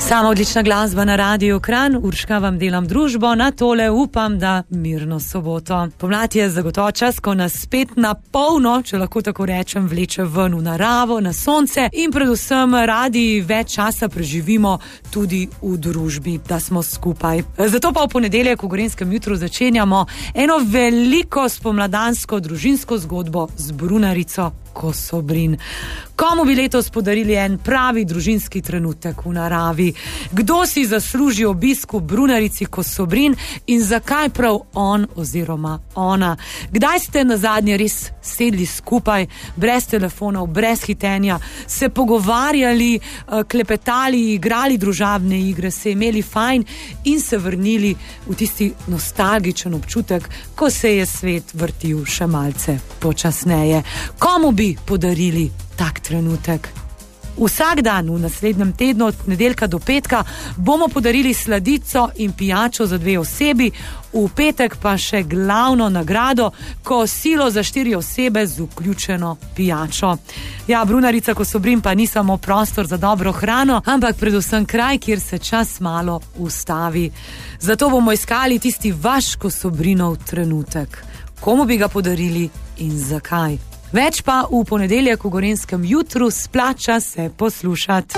Sama odlična glasba na Radiu Kranj, Urška vam delam družbo, na tole upam, da mirno soboto. Pomlad je zagotovo čas, ko nas spet na polno, če lahko tako rečem, vleče ven v naravo, na sonce in predvsem radi več časa preživimo tudi v družbi, da smo skupaj. Zato pa v ponedeljek v Gorenjskem jutru začenjamo eno veliko spomladansko družinsko zgodbo z brunarico Kosobrin. Komu bi letos podarili en pravi družinski trenutek v naravi? Kdo si zasluži obisk v brunarici Kosobrin in zakaj prav on oziroma ona? Kdaj ste nazadnje res sedli skupaj, brez telefonov, brez hitenja, se pogovarjali, klepetali, igrali družabne igre, se imeli fajn in se vrnili v tisti nostalgičen občutek, ko se je svet vrtil še malce počasneje? Komu bi podarili tak trenutek? Vsak dan v naslednjem tednu od nedeljka do petka bomo podarili sladico in pijačo za 2 osebi, v petek pa še glavno nagrado, kosilo za 4 osebe z vključeno pijačo. Ja, brunarica Kosobrin pa ni samo prostor za dobro hrano, ampak predvsem kraj, kjer se čas malo ustavi. Zato bomo iskali tisti vaš Kosobrinov trenutek. Komu bi ga podarili in zakaj? Več pa v ponedeljek v Gorenjskem jutru, splača se poslušati.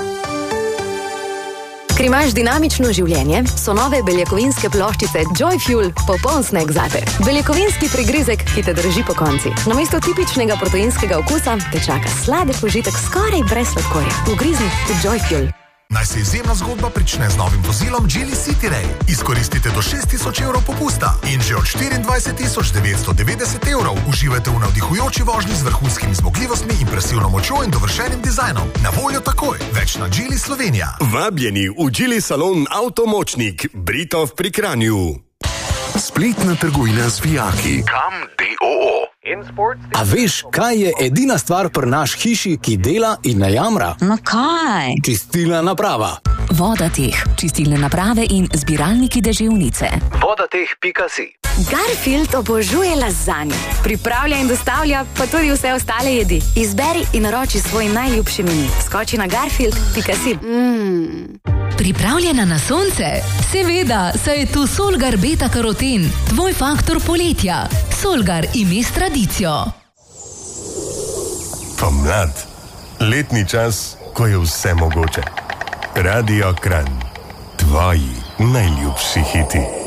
Ker imaš dinamično življenje, so nove beljakovinske ploščice Joy Fuel popoln snack zate. Beljakovinski prigrizek, ki te drži po konci. Namesto tipičnega proteinskega okusa te čaka sladek užitek skoraj brez sladkorja. Ugrizni v Joy Fuel. Naj se izjemna zgodba prične z novim vozilom Geely City Ray. Izkoristite do 6.000 evrov popusta in že od 24.990 evrov uživajte v navdihujoči vožnji z vrhunskimi zmogljivostmi, impresivno močjo in dovršenim dizajnom. Na voljo takoj, več na Geely Slovenija. Vabljeni v Geely salon Avtomočnik, Britov pri Kranju. Spletna trgovina z vijaki. Kam DOO. A veš, kaj je edina stvar pri naš hiši, ki dela in ne jamra? No kaj? Čistilna naprava. Vodateh, čistilne naprave in zbiralniki deževnice. Vodateh.si. Garfield obožuje lazanjo. Pripravlja in dostavlja pa tudi vse ostale jedi. Izberi in naroči svoj najljubši meni. Skoči na garfield.si. Pripravljena na sonce? Seveda, saj je tu Solgar Beta Karoten, tvoj faktor poletja. Solgar ime s tradicijo. Pomlad. Letni čas, ko je vse mogoče. Radio Kranj. Tvoji najljubši hiti.